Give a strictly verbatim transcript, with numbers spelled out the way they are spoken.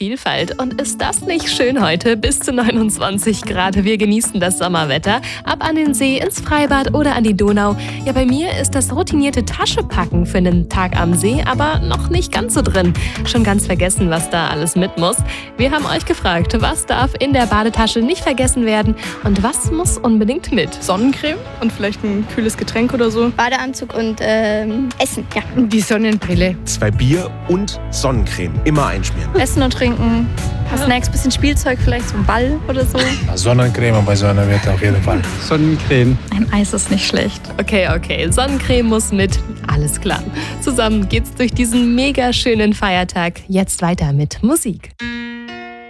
Vielfalt. Und ist das nicht schön heute? Bis zu neunundzwanzig Grad. Wir genießen das Sommerwetter. Ab an den See, ins Freibad oder an die Donau. Ja, bei mir ist das routinierte Taschepacken für einen Tag am See aber noch nicht ganz so drin. Schon ganz vergessen, was da alles mit muss. Wir haben euch gefragt, was darf in der Badetasche nicht vergessen werden und was muss unbedingt mit? Sonnencreme und vielleicht ein kühles Getränk oder so. Badeanzug und ähm, Essen, ja. Die Sonnenbrille. Zwei Bier und Sonnencreme. Immer einschmieren. Essen und trinken, ein paar Snacks, bisschen Spielzeug, vielleicht so ein Ball oder so. Sonnencreme bei Sonnenwetter auf jeden Fall. Sonnencreme. Ein Eis ist nicht schlecht. Okay, okay, Sonnencreme muss mit. Alles klar. Zusammen geht's durch diesen mega schönen Feiertag. Jetzt weiter mit Musik.